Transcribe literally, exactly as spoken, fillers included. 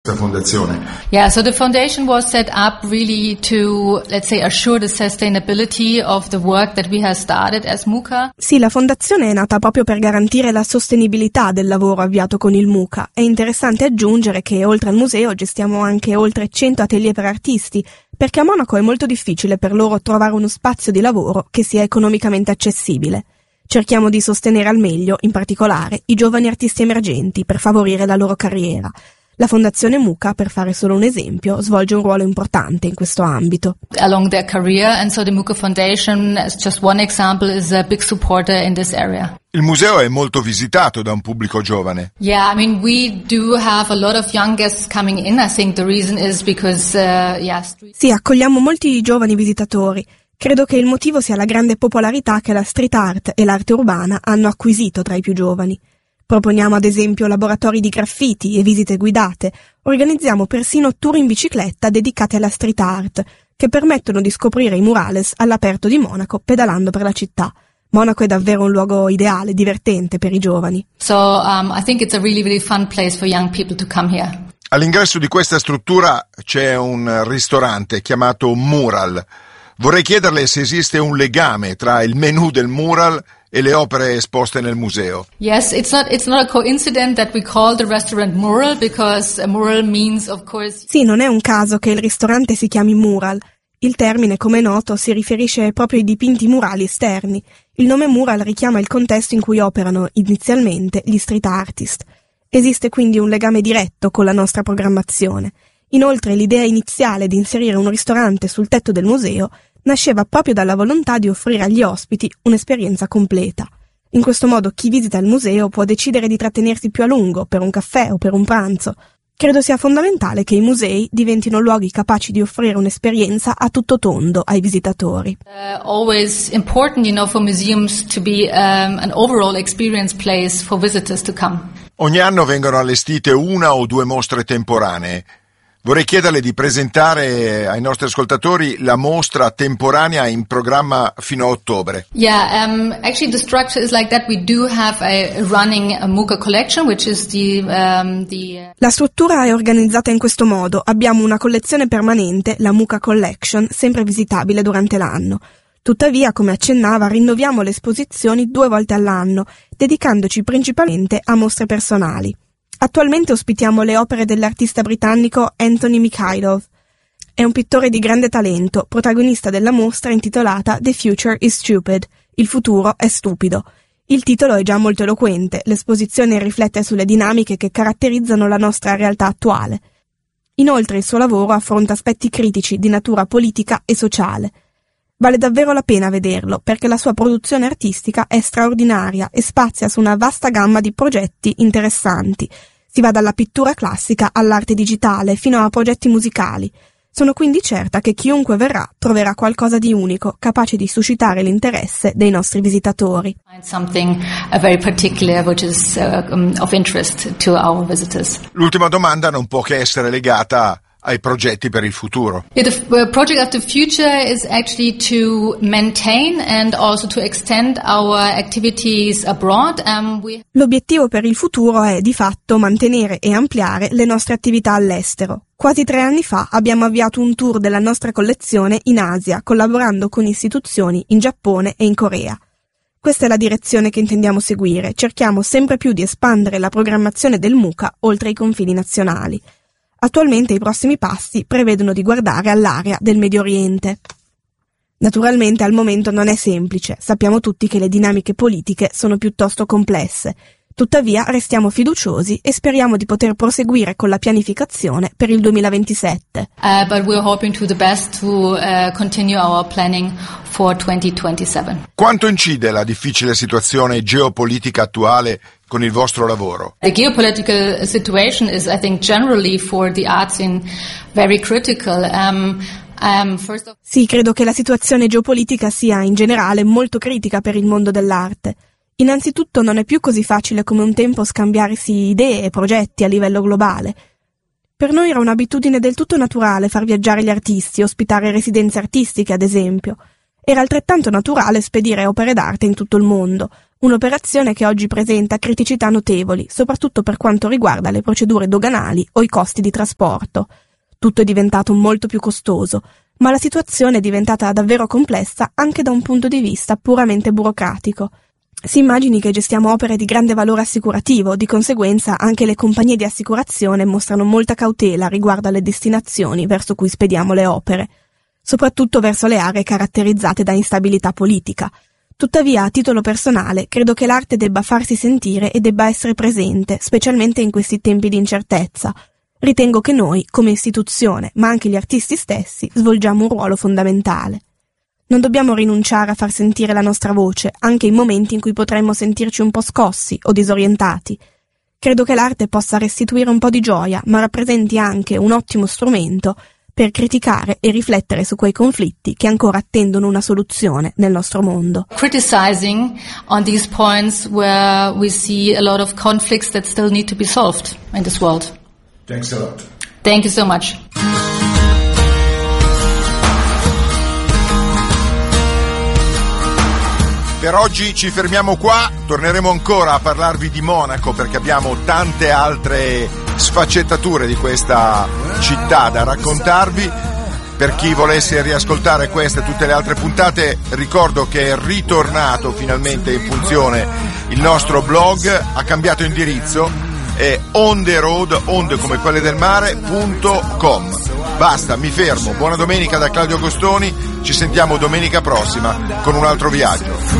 questa fondazione? Yeah, so the foundation was set up really to, let's say, assure the sustainability of the work that we have started as MUCA. Sì, la fondazione è nata proprio per garantire la sostenibilità del lavoro avviato con il MUCA. È interessante aggiungere che oltre al museo gestiamo anche oltre cento atelier per artisti, perché a Monaco è molto difficile per loro trovare uno spazio di lavoro che sia economicamente accessibile. Cerchiamo di sostenere al meglio, in particolare, i giovani artisti emergenti per favorire la loro carriera. La Fondazione MUCA, per fare solo un esempio, svolge un ruolo importante in questo ambito. Along their career, and so the MUCA Foundation, as just one example, is a big supporter in this area. Il museo è molto visitato da un pubblico giovane. Yeah, I mean, we do have a lot of young guests coming in. I think the reason is because, uh, yeah. Sì, accogliamo molti giovani visitatori. Credo che il motivo sia la grande popolarità che la street art e l'arte urbana hanno acquisito tra i più giovani. Proponiamo ad esempio laboratori di graffiti e visite guidate, organizziamo persino tour in bicicletta dedicati alla street art, che permettono di scoprire i murales all'aperto di Monaco pedalando per la città. Monaco è davvero un luogo ideale, divertente per i giovani. So um, I think it's a really, really fun place for young people to come here. All'ingresso di questa struttura c'è un ristorante chiamato Mural. Vorrei chiederle se esiste un legame tra il menù del mural e le opere esposte nel museo. Yes, it's not it's not a coincidence that we call the restaurant Mural, because a mural means, of course. Sì, non è un caso che il ristorante si chiami Mural. Il termine, come è noto, si riferisce proprio ai dipinti murali esterni. Il nome Mural richiama il contesto in cui operano inizialmente gli street artist. Esiste quindi un legame diretto con la nostra programmazione. Inoltre, l'idea iniziale di inserire un ristorante sul tetto del museo nasceva proprio dalla volontà di offrire agli ospiti un'esperienza completa. In questo modo chi visita il museo può decidere di trattenersi più a lungo per un caffè o per un pranzo. Credo sia fondamentale che i musei diventino luoghi capaci di offrire un'esperienza a tutto tondo ai visitatori. Uh, always important, you know, for museums to be um, an overall experience place for visitors to come. Ogni anno vengono allestite una o due mostre temporanee. Vorrei chiederle di presentare ai nostri ascoltatori la mostra temporanea in programma fino a ottobre. Yeah, um, actually the structure is like that. We do have a running a MUCA collection, which is the, um, the... La struttura è organizzata in questo modo. Abbiamo una collezione permanente, la MUCA Collection, sempre visitabile durante l'anno. Tuttavia, come accennava, rinnoviamo le esposizioni due volte all'anno, dedicandoci principalmente a mostre personali. Attualmente ospitiamo le opere dell'artista britannico Anthony Mikhailov. È un pittore di grande talento, protagonista della mostra intitolata The Future is Stupid, il futuro è stupido. Il titolo è già molto eloquente, l'esposizione riflette sulle dinamiche che caratterizzano la nostra realtà attuale. Inoltre il suo lavoro affronta aspetti critici di natura politica e sociale. Vale davvero la pena vederlo, perché la sua produzione artistica è straordinaria e spazia su una vasta gamma di progetti interessanti. Si va dalla pittura classica all'arte digitale fino a progetti musicali. Sono quindi certa che chiunque verrà troverà qualcosa di unico, capace di suscitare l'interesse dei nostri visitatori. Something very particular which is uh, um, of interest to our visitors. L'ultima domanda non può che essere legata ai progetti per il futuro. Yeah, the project of the future is actually to maintain and also to extend our activities abroad. Um, we... L'obiettivo per il futuro è, di fatto, mantenere e ampliare le nostre attività all'estero. Quasi tre anni fa abbiamo avviato un tour della nostra collezione in Asia, collaborando con istituzioni in Giappone e in Corea. Questa è la direzione che intendiamo seguire. Cerchiamo sempre più di espandere la programmazione del MUCA oltre i confini nazionali. Attualmente i prossimi passi prevedono di guardare all'area del Medio Oriente. Naturalmente al momento non è semplice, sappiamo tutti che le dinamiche politiche sono piuttosto complesse. Tuttavia restiamo fiduciosi e speriamo di poter proseguire con la pianificazione per il duemilaventisette. Uh, but we're hoping to the best to uh, continue our planning for twenty twenty-seven. Quanto incide la difficile situazione geopolitica attuale con il vostro lavoro? The geopolitical situation is, I think, generally for the arts in very critical. Um, um, first of... Sì, credo che la situazione geopolitica sia in generale molto critica per il mondo dell'arte. Innanzitutto non è più così facile come un tempo scambiarsi idee e progetti a livello globale. Per noi era un'abitudine del tutto naturale far viaggiare gli artisti, ospitare residenze artistiche, ad esempio. Era altrettanto naturale spedire opere d'arte in tutto il mondo. Un'operazione che oggi presenta criticità notevoli, soprattutto per quanto riguarda le procedure doganali o i costi di trasporto. Tutto è diventato molto più costoso, ma la situazione è diventata davvero complessa anche da un punto di vista puramente burocratico. Si immagini che gestiamo opere di grande valore assicurativo, di conseguenza anche le compagnie di assicurazione mostrano molta cautela riguardo alle destinazioni verso cui spediamo le opere, soprattutto verso le aree caratterizzate da instabilità politica. Tuttavia, a titolo personale, credo che l'arte debba farsi sentire e debba essere presente, specialmente in questi tempi di incertezza. Ritengo che noi, come istituzione, ma anche gli artisti stessi, svolgiamo un ruolo fondamentale. Non dobbiamo rinunciare a far sentire la nostra voce, anche in momenti in cui potremmo sentirci un po' scossi o disorientati. Credo che l'arte possa restituire un po' di gioia, ma rappresenti anche un ottimo strumento per criticare e riflettere su quei conflitti che ancora attendono una soluzione nel nostro mondo. Criticizing on these points where we see a lot of conflicts that still need to be solved in this world. Thanks a lot. Thank you so much. Per oggi ci fermiamo qua, torneremo ancora a parlarvi di Monaco perché abbiamo tante altre sfaccettature di questa città da raccontarvi. Per chi volesse riascoltare queste e tutte le altre puntate, ricordo che è ritornato finalmente in funzione il nostro blog, ha cambiato indirizzo, è on the road, onde come quelle del mare, punto com. Basta, mi fermo, buona domenica da Claudio Agostoni, ci sentiamo domenica prossima con un altro viaggio.